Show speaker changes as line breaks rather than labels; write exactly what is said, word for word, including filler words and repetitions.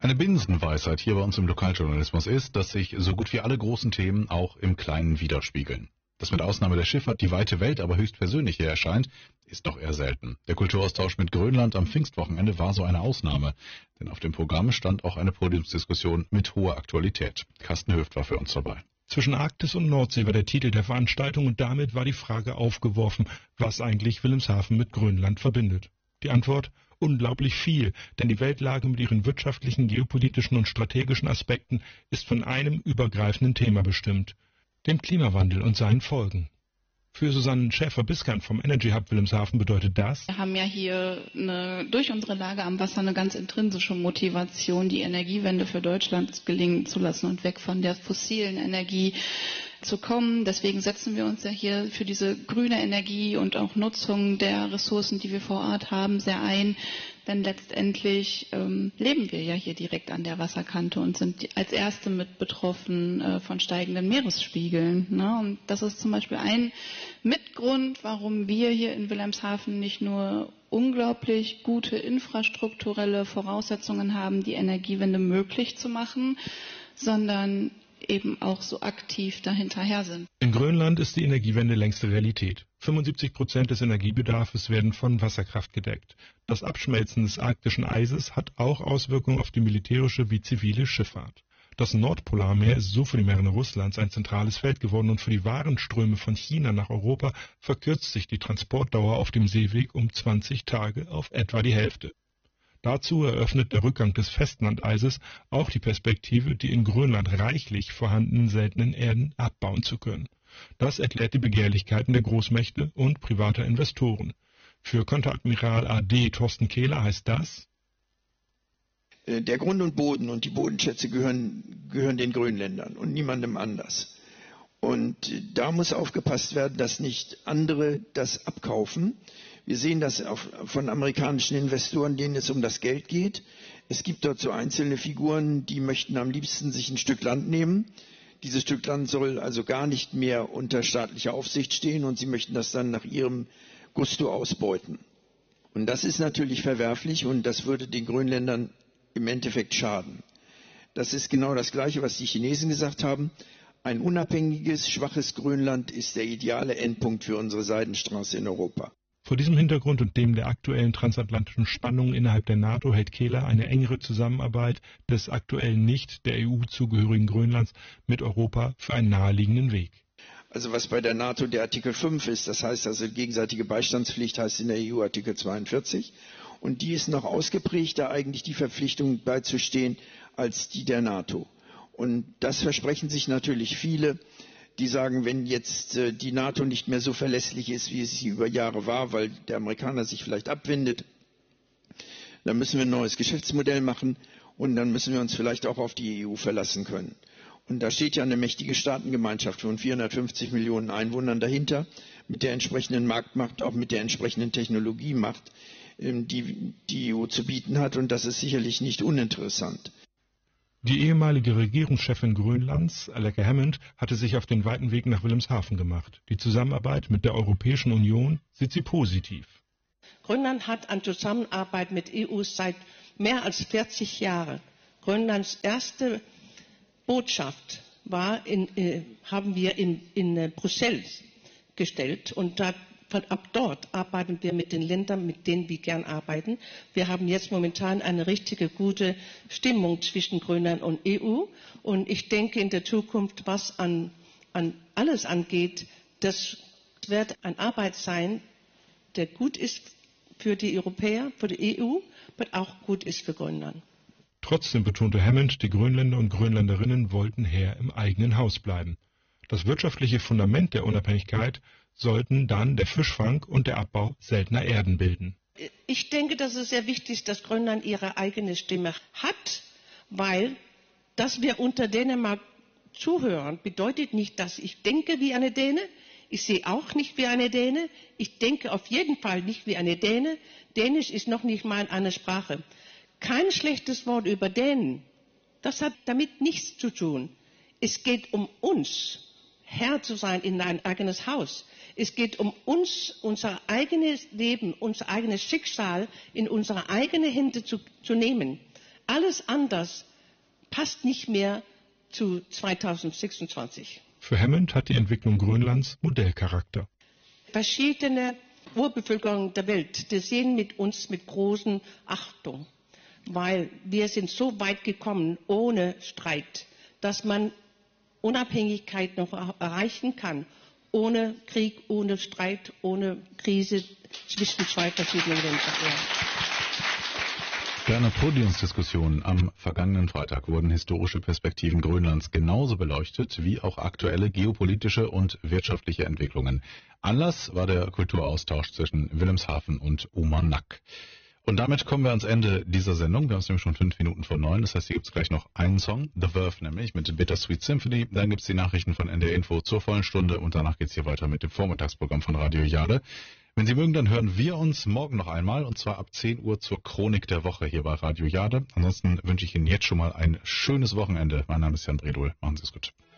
Eine Binsenweisheit hier bei uns im Lokaljournalismus ist, dass sich so gut wie alle großen Themen auch im Kleinen widerspiegeln. Dass mit Ausnahme der Schifffahrt die weite Welt aber höchstpersönlich hier erscheint, ist doch eher selten. Der Kulturaustausch mit Grönland am Pfingstwochenende war so eine Ausnahme. Denn auf dem Programm stand auch eine Podiumsdiskussion mit hoher Aktualität. Carsten Höft war für uns dabei.
Zwischen Arktis und Nordsee war der Titel der Veranstaltung und damit war die Frage aufgeworfen, was eigentlich Wilhelmshaven mit Grönland verbindet. Die Antwort? Unglaublich viel, denn die Weltlage mit ihren wirtschaftlichen, geopolitischen und strategischen Aspekten ist von einem übergreifenden Thema bestimmt, dem Klimawandel und seinen Folgen. Für Susanne Schäfer-Biskant vom Energy Hub Wilhelmshaven bedeutet das:
Wir haben ja hier eine, durch unsere Lage am Wasser eine ganz intrinsische Motivation, die Energiewende für Deutschland gelingen zu lassen und weg von der fossilen Energie zu kommen. Deswegen setzen wir uns ja hier für diese grüne Energie und auch Nutzung der Ressourcen, die wir vor Ort haben, sehr ein. Denn letztendlich ähm, leben wir ja hier direkt an der Wasserkante und sind als Erste mit betroffen äh, von steigenden Meeresspiegeln. Ne? Und das ist zum Beispiel ein Mitgrund, warum wir hier in Wilhelmshaven nicht nur unglaublich gute infrastrukturelle Voraussetzungen haben, die Energiewende möglich zu machen, sondern eben auch so aktiv dahinterher sind.
In Grönland ist die Energiewende längste Realität. fünfundsiebzig Prozent des Energiebedarfs werden von Wasserkraft gedeckt. Das Abschmelzen des arktischen Eises hat auch Auswirkungen auf die militärische wie zivile Schifffahrt. Das Nordpolarmeer ist so für die Meere Russlands ein zentrales Feld geworden und für die Warenströme von China nach Europa verkürzt sich die Transportdauer auf dem Seeweg um zwanzig Tage auf etwa die Hälfte. Dazu eröffnet der Rückgang des Festlandeises auch die Perspektive, die in Grönland reichlich vorhandenen seltenen Erden abbauen zu können. Das erklärt die Begehrlichkeiten der Großmächte und privater Investoren. Für Konteradmiral A D Thorsten Kehler heißt das:
Der Grund und Boden und die Bodenschätze gehören, gehören den Grönländern und niemandem anders. Und da muss aufgepasst werden, dass nicht andere das abkaufen. Wir sehen das auch von amerikanischen Investoren, denen es um das Geld geht. Es gibt dort so einzelne Figuren, die möchten am liebsten sich ein Stück Land nehmen. Dieses Stück Land soll also gar nicht mehr unter staatlicher Aufsicht stehen und sie möchten das dann nach ihrem Gusto ausbeuten. Und das ist natürlich verwerflich und das würde den Grönländern im Endeffekt schaden. Das ist genau das Gleiche, was die Chinesen gesagt haben. Ein unabhängiges, schwaches Grönland ist der ideale Endpunkt für unsere Seidenstraße in Europa.
Vor diesem Hintergrund und dem der aktuellen transatlantischen Spannungen innerhalb der NATO hält Kehler eine engere Zusammenarbeit des aktuell nicht der E U zugehörigen Grönlands mit Europa für einen naheliegenden Weg.
Also was bei der NATO der Artikel fünf ist, das heißt also gegenseitige Beistandspflicht, heißt in der E U Artikel zweiundvierzig. Und die ist noch ausgeprägter, eigentlich die Verpflichtung beizustehen, als die der NATO. Und das versprechen sich natürlich viele, die sagen, wenn jetzt äh, die NATO nicht mehr so verlässlich ist, wie es sie über Jahre war, weil der Amerikaner sich vielleicht abwendet, dann müssen wir ein neues Geschäftsmodell machen und dann müssen wir uns vielleicht auch auf die E U verlassen können. Und da steht ja eine mächtige Staatengemeinschaft von vierhundertfünfzig Millionen Einwohnern dahinter, mit der entsprechenden Marktmacht, auch mit der entsprechenden Technologiemacht, ähm, die die E U zu bieten hat. Und das ist sicherlich nicht uninteressant.
Die ehemalige Regierungschefin Grönlands, Aleqa Hammond, hatte sich auf den weiten Weg nach Wilhelmshaven gemacht. Die Zusammenarbeit mit der Europäischen Union sieht sie positiv.
Grönland hat an Zusammenarbeit mit E U seit mehr als vierzig Jahren. Grönlands erste Botschaft war in, äh, haben wir in, in äh, Brüssel gestellt und da Von ab dort arbeiten wir mit den Ländern, mit denen wir gern arbeiten. Wir haben jetzt momentan eine richtige gute Stimmung zwischen Grönland und E U. Und ich denke in der Zukunft, was an, an alles angeht, das wird eine Arbeit sein, der gut ist für die Europäer, für die E U, aber auch gut ist für Grönland.
Trotzdem betonte Hammond, die Grönländer und Grönländerinnen wollten Herr im eigenen Haus bleiben. Das wirtschaftliche Fundament der Unabhängigkeit sollten dann der Fischfang und der Abbau seltener Erden bilden.
Ich denke, dass es sehr wichtig ist, dass Grönland ihre eigene Stimme hat, weil, dass wir unter Dänemark zuhören, bedeutet nicht, dass ich denke wie eine Däne. Ich sehe auch nicht wie eine Däne. Ich denke auf jeden Fall nicht wie eine Däne. Dänisch ist noch nicht mal eine Sprache. Kein schlechtes Wort über Dänen. Das hat damit nichts zu tun. Es geht um uns, Herr zu sein in ein eigenes Haus. Es geht um uns, unser eigenes Leben, unser eigenes Schicksal in unsere eigenen Hände zu, zu nehmen. Alles anders passt nicht mehr zu zweitausendsechsundzwanzig.
Für Hammond hat die Entwicklung Grönlands Modellcharakter.
Verschiedene Urbevölkerungen der Welt, die sehen mit uns mit großen Achtung, weil wir sind so weit gekommen ohne Streit, dass man Unabhängigkeit noch erreichen kann, ohne Krieg, ohne Streit, ohne Krise zwischen zwei verschiedenen Ländern.
Bei einer Podiumsdiskussion am vergangenen Freitag wurden historische Perspektiven Grönlands genauso beleuchtet wie auch aktuelle geopolitische und wirtschaftliche Entwicklungen. Anlass war der Kulturaustausch zwischen Wilhelmshaven und Uummannaq. Und damit kommen wir ans Ende dieser Sendung. Wir haben es nämlich schon fünf Minuten vor neun. Das heißt, hier gibt es gleich noch einen Song, The Verve nämlich, mit Bittersweet Symphony. Dann gibt es die Nachrichten von N D R Info zur vollen Stunde und danach geht es hier weiter mit dem Vormittagsprogramm von Radio Jade. Wenn Sie mögen, dann hören wir uns morgen noch einmal und zwar ab zehn Uhr zur Chronik der Woche hier bei Radio Jade. Ansonsten wünsche ich Ihnen jetzt schon mal ein schönes Wochenende. Mein Name ist Jan Bredol. Machen Sie es gut.